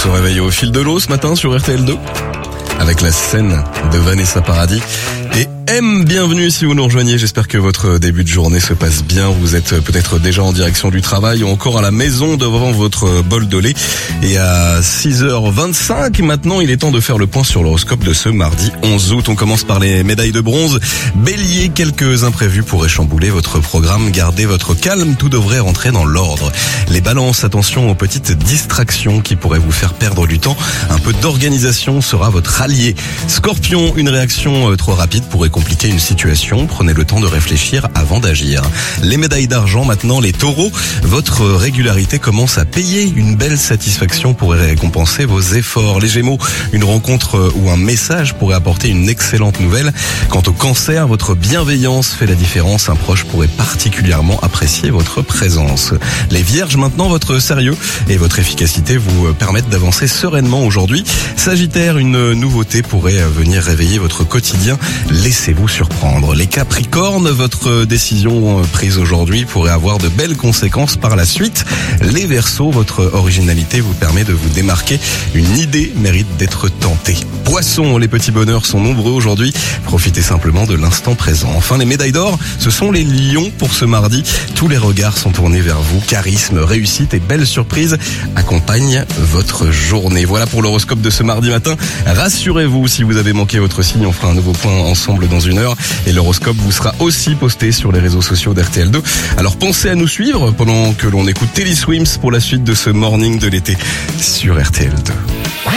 se réveille au fil de l'eau ce matin sur RTL2 avec la scène de Vanessa Paradis et M. Bienvenue si vous nous rejoignez, j'espère que votre début de journée se passe bien. Vous êtes peut-être déjà en direction du travail ou encore à la maison devant votre bol de lait. Et à 6h25 maintenant, il est temps de faire le point sur l'horoscope de ce mardi 11 août. On commence par les médailles de bronze. Bélier, quelques imprévus pourraient chambouler votre programme. Gardez votre calme, tout devrait rentrer dans l'ordre. Les balances, attention aux petites distractions qui pourraient vous faire perdre du temps. Un peu d'organisation sera votre allié. Scorpion, une réaction trop rapide pourrait compliquer une situation, prenez le temps de réfléchir avant d'agir. Les médailles d'argent maintenant, les taureaux, votre régularité commence à payer, une belle satisfaction pourrait récompenser vos efforts. Les gémeaux, une rencontre ou un message pourrait apporter une excellente nouvelle. Quant au cancer, votre bienveillance fait la différence, un proche pourrait particulièrement apprécier votre présence. Les vierges maintenant, votre sérieux et votre efficacité vous permettent d'avancer sereinement aujourd'hui. Sagittaire, une nouveauté pourrait venir réveiller votre quotidien. Laissez-vous surprendre. Les Capricornes, votre décision prise aujourd'hui pourrait avoir de belles conséquences par la suite. Les Verseaux, votre originalité vous permet de vous démarquer. Une idée mérite d'être tentée. Poissons, les petits bonheurs sont nombreux aujourd'hui. Profitez simplement de l'instant présent. Enfin, les médailles d'or, ce sont les lions pour ce mardi. Tous les regards sont tournés vers vous. Charisme, réussite et belles surprises accompagnent votre journée. Voilà pour l'horoscope de ce mardi matin. Rassurez-vous, si vous avez manqué votre signe, on fera un nouveau point ensemble dans une heure et l'horoscope vous sera aussi posté sur les réseaux sociaux d'RTL2. Alors pensez à nous suivre pendant que l'on écoute Telly Swims pour la suite de ce morning de l'été sur RTL2.